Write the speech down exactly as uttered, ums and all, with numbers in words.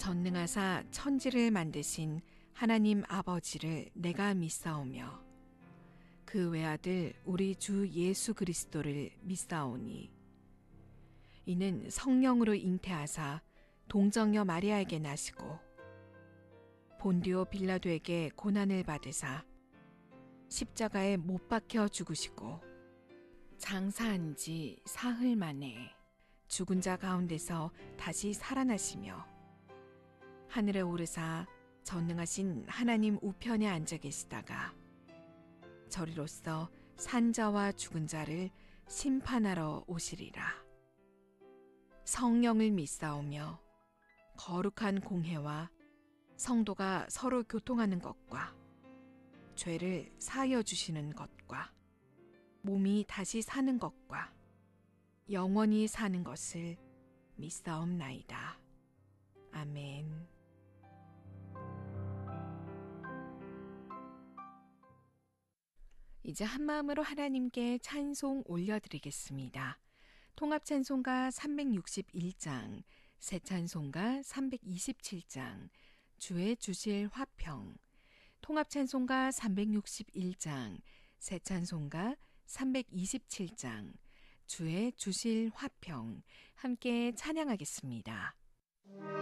전능하사 천지를 만드신 하나님 아버지를 내가 믿사오며 그 외아들 우리 주 예수 그리스도를 믿사오니 이는 성령으로 잉태하사 동정녀 마리아에게 나시고 본디오 빌라도에게 고난을 받으사 십자가에 못 박혀 죽으시고 장사한 지 사흘 만에 죽은 자 가운데서 다시 살아나시며 하늘에 오르사 전능하신 하나님 우편에 앉아 계시다가 저리로서 산자와 죽은 자를 심판하러 오시리라. 성령을 믿사오며 거룩한 공회와 성도가 서로 교통하는 것과 죄를 사하여 주시는 것과 몸이 다시 사는 것과 영원히 사는 것을 믿사옵나이다. 아멘. 이제 한마음으로 하나님께 찬송 올려드리겠습니다. 통합찬송가 삼백육십일 장, 새찬송가 삼백이십칠 장, 주의 주실 화평, 통합찬송가 삼백육십일 장, 새찬송가 삼백이십칠 장, 주의 주실 화평 함께 찬양하겠습니다.